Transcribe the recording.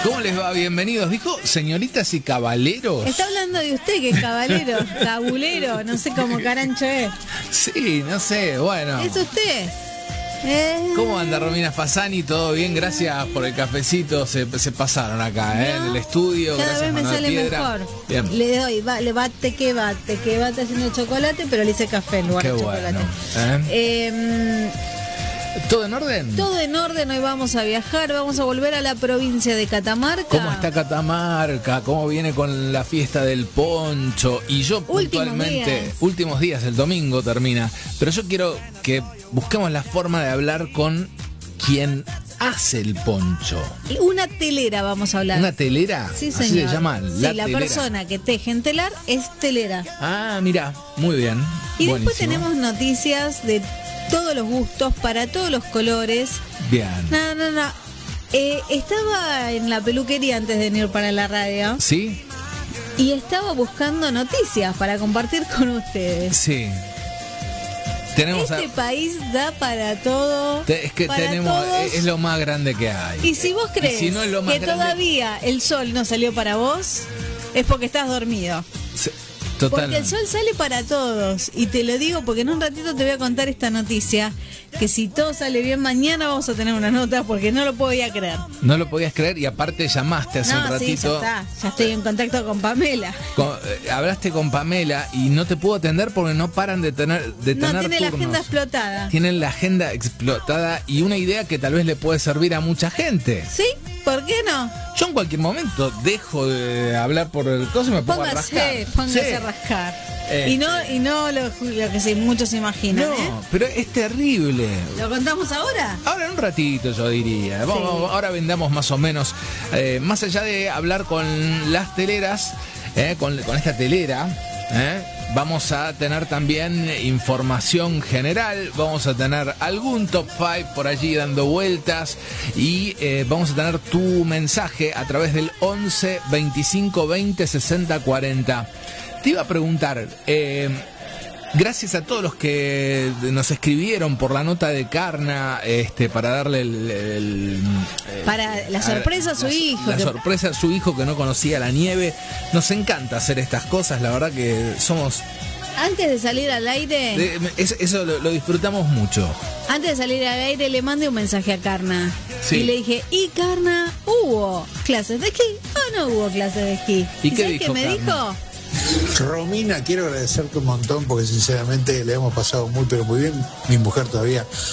¿Cómo les va? Bienvenidos. Dijo señoritas y caballeros. Está hablando de usted, que es caballero, cabulero, no sé cómo carancho es. Sí, no sé, bueno. ¿Es usted? ¿Cómo anda Romina Fasani? ¿Todo bien? Gracias por el cafecito. Se pasaron acá, en el estudio. Cada Gracias, vez me Manuel sale Piedra. mejor. Bien. Le doy, le bate haciendo chocolate, pero le hice café en lugar Qué de bueno. chocolate. ¿Todo en orden? Todo en orden, hoy vamos a viajar, vamos a volver a la provincia de Catamarca. ¿Cómo está Catamarca? ¿Cómo viene con la fiesta del poncho? Y yo puntualmente, últimos días, el domingo termina, pero yo quiero que busquemos la forma de hablar con quien hace el poncho. Y una telera vamos a hablar. ¿Una telera? Sí, señor. Así se llama, la telera. Persona que teje en telar es telera. Ah, mira, muy bien. Y buenísimo. después tenemos noticias de todos los gustos, para todos los colores. Bien. No. Estaba en la peluquería antes de venir para la radio. ¿Sí? Y estaba buscando noticias para compartir con ustedes. Sí. Tenemos Este país da para todo. Es que para tenemos, todos. es lo más grande que hay. Y si vos crees si no es lo más que grande, todavía el sol no salió para vos, es porque estás dormido. Total. Porque el sol sale para todos. Y te lo digo porque en un ratito te voy a contar esta noticia. Que si todo sale bien mañana vamos a tener una nota porque no lo podía creer. No lo podías creer y aparte llamaste hace un ratito. Sí, ya estoy en contacto con Pamela. Hablaste con Pamela y no te pudo atender porque no paran de tener No, tiene turnos. la agenda explotada. Tienen la agenda explotada y una idea que tal vez le puede servir a mucha gente. ¿Sí? ¿Por qué no? Yo en cualquier momento dejo de hablar por el coso y me pongo a rascar. Póngase a rascar. Y no lo que muchos se imaginan. No, pero es terrible. ¿Lo contamos ahora? Ahora en un ratito yo diría. Vamos, ahora vendamos más o menos. Más allá de hablar con las teleras, con esta telera, vamos a tener también información general, vamos a tener algún top 5 por allí dando vueltas y vamos a tener tu mensaje a través del 11 25 20 60 40. Te iba a preguntar, gracias a todos los que nos escribieron por la nota de Carna, para darle para la sorpresa a su hijo. La sorpresa a su hijo que no conocía la nieve. Nos encanta hacer estas cosas, la verdad que somos... Antes de salir al aire... Eso lo disfrutamos mucho. Antes de salir al aire le mandé un mensaje a Carna. Sí. Y le dije, ¿y Carna, hubo clases de esquí o no hubo clases de esquí? ¿Y qué sabes dijo qué me Carna? dijo? Romina, quiero agradecerte un montón porque sinceramente le hemos pasado muy pero muy bien, mi mujer todavía